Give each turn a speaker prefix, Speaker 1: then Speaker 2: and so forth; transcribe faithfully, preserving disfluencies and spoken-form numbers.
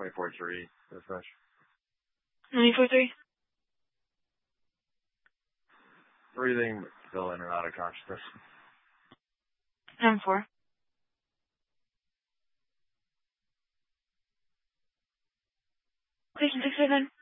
Speaker 1: twenty-four three, refresh.
Speaker 2: ninety-four three.
Speaker 1: Breathing, still in or out of consciousness.
Speaker 2: nine four. Patient six seven.